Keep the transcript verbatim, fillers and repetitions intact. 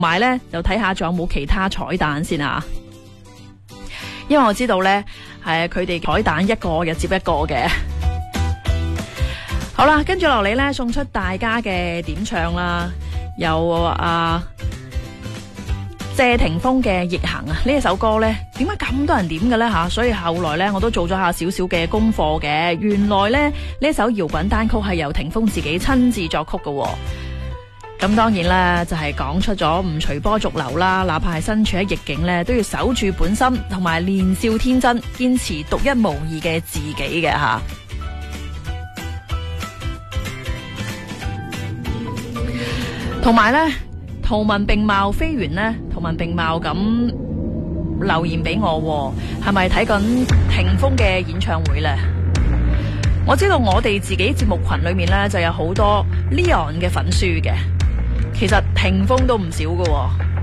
埋咧就睇下仲有冇其他彩蛋先啊！因為我知道咧係佢哋彩蛋一個又接一個嘅。好啦，跟住落嚟咧，送出大家嘅點唱啦，有啊謝霆鋒嘅《逆行》啊，呢一首歌咧，點解咁多人點嘅咧吓？所以後來咧，我都做咗下少少嘅功課嘅。原來咧呢一首搖滾單曲係由霆鋒自己親自作曲嘅。咁當然啦，就係講出咗唔隨波逐流啦，哪怕係身處喺逆境咧，都要守住本心，同埋年少天真，堅持獨一無二嘅自己嘅吓。同埋咧，圖文並茂飛完咧，圖文並茂咁留言俾我，係咪睇緊霆鋒嘅演唱會咧？我知道我哋自己節目群裏面咧就有好多 Leon 嘅粉絲嘅。其實霆鋒都唔少㗎喎。